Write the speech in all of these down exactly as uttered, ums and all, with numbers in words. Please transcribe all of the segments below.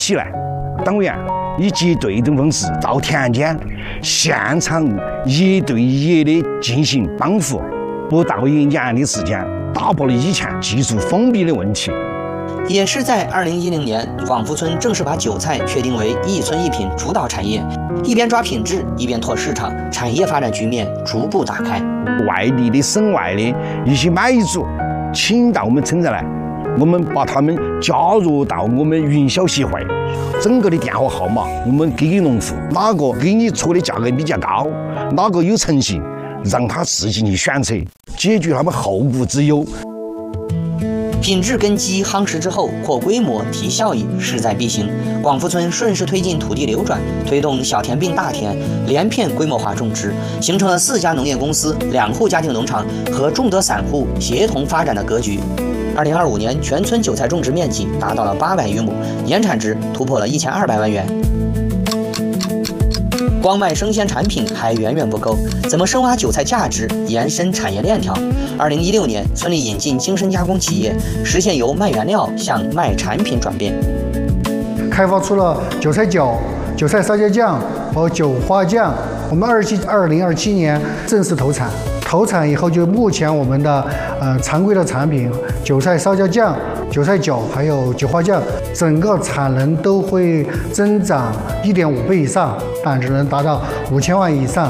起来，党员以结对的方式到田间现场一对一的进行帮扶，不到一年的时间，打破了以前技术封闭的问题。 也是在二零一零年，广福村正式把韭菜确定为一村一品主导产业，一边抓品质，一边拓市场，产业发展局面逐步打开。 外地的、省外的一些买主请到我们村子来，我们把他们加入到我们云销协会，整个的电话号码我们给给农户，哪个给你出的价格比较高，哪个有诚信，让他自行去选择，解决他们后顾之忧。 品质根基夯实之后，扩规模提效益势在必行。广福村顺势推进土地流转，推动小田并大田，连片规模化种植，形成了四家农业公司、两户家庭农场和众多散户协同发展的格局。二零二五年，全村韭菜种植面积达到了八百余亩，年产值突破了一千二百万元。光卖生鲜产品还远远不够，怎么深挖韭菜价值，延伸产业链条？二零一六年，村里引进精深加工企业，实现由卖原料向卖产品转变， 开发出了韭菜角、韭菜烧椒酱和韭花酱。我们二七二零二七年正式投产，投产以后就目前我们的呃常规的产品韭菜烧椒酱、韭菜角还有韭花酱，整个产能都会增长一点五倍以上，产值能达到五千万以上。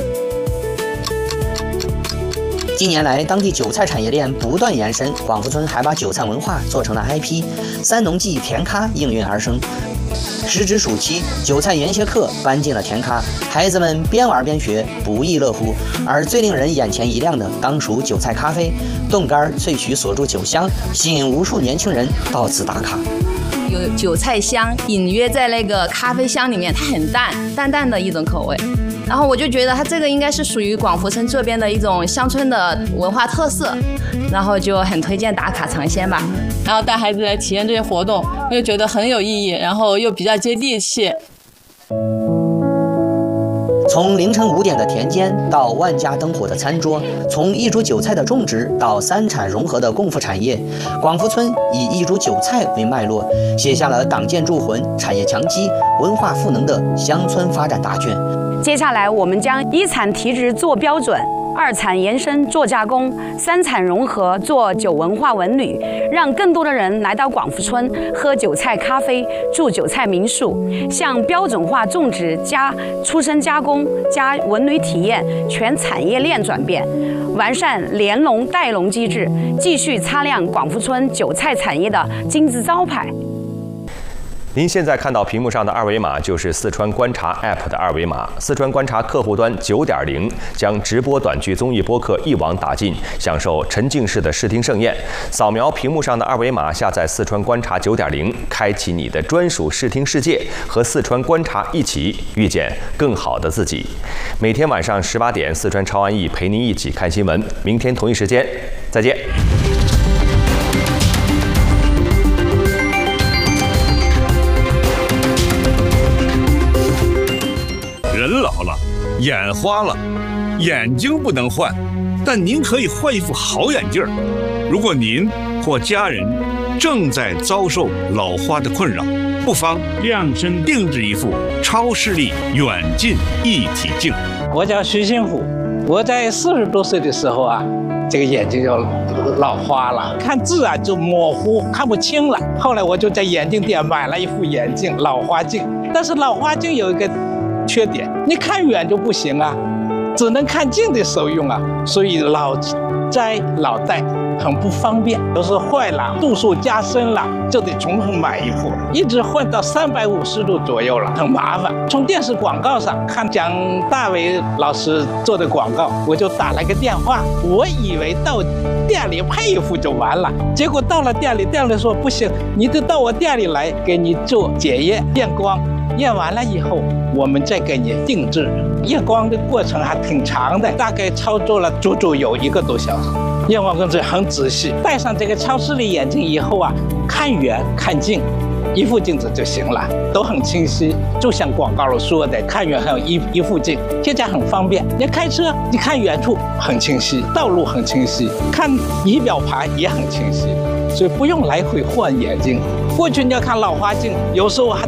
近年来，当地韭菜产业链不断延伸，广福村还把韭菜文化做成了 I P， 三农记甜咖应运而生。时值暑期，韭菜研学课搬进了甜咖，孩子们边玩边学，不亦乐乎。而最令人眼前一亮的，当属韭菜咖啡，冻干萃取锁住酒香，吸引无数年轻人到此打卡。 有韭菜香隐约在那个咖啡香里面，它很淡淡淡的一种口味。然后我就觉得它这个应该是属于广福村这边的一种乡村的文化特色，然后就很推荐打卡尝鲜吧。 然后带孩子来体验这些活动，我就觉得很有意义，然后又比较接地气。 从凌晨五点的田间到万家灯火的餐桌，从一株韭菜的种植到三产融合的共富产业，广福村以一株韭菜为脉络，写下了党建筑魂、产业强基、文化赋能的乡村发展大卷。 接下来，我们将一产提质做标准，二产延伸做加工，三产融合做酒文化文旅，让更多的人来到广福村喝韭菜咖啡、住韭菜民宿，向标准化种植加出生加工加文旅体验全产业链转变，完善联农带农机制，继续擦亮广福村韭菜产业的金字招牌。 您现在看到屏幕上的二维码就是四川观察 A P P 的二维码。四川观察客户端 九点零 将直播短剧综艺播客一网打尽，享受沉浸式的视听盛宴。扫描屏幕上的二维码，下载四川观察 九点零， 开启你的专属视听世界，和四川观察一起遇见更好的自己。每天晚上十八点，四川超安逸陪您一起看新闻。明天同一时间再见。 人老了，眼花了，眼睛不能换，但您可以换一副好眼镜儿。如果您或家人正在遭受老花的困扰，不妨量身定制一副超视力远近一体镜。 我叫徐新虎，我在四十多岁的时候啊，这个眼睛就老花了，看字啊就模糊，看不清了。后来我就在眼镜店买了一副眼镜，老花镜。但是老花镜有一个缺点，你看远就不行啊，只能看近的时候用啊，所以老摘老戴很不方便，有时候坏了，度数加深了，就得重新买一副，一直换到三百五十度左右了，很麻烦。从电视广告上看蒋大为老师做的广告，我就打了个电话，我以为到店里配一副就完了，结果到了店里，店里说不行，你得到我店里来给你做检验验光。验完了以后，我们再给你定制。验光的过程还挺长的，大概操作了足足有一个多小时。验光工作很仔细，戴上这个超视力眼镜以后啊，看远看近，一副镜子就行了，都很清晰。就像广告里说的，看远还有一一副镜，现在很方便。你开车，你看远处很清晰，道路很清晰，看仪表盘也很清晰，所以不用来回换眼镜。 过去你要看老花镜，有时候还